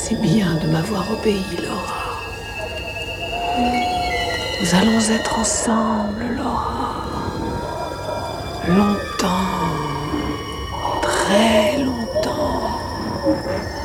C'est bien de m'avoir obéi, Laura. Nous allons être ensemble, Laura. Longtemps, très longtemps.